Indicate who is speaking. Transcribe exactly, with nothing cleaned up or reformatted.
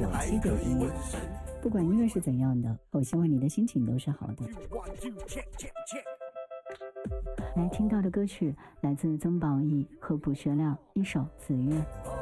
Speaker 1: 九七点一。不管音乐是怎样的，我希望你的心情都是好的。来听到的歌曲来自曾宝仪和卜学亮，一首《子曰》。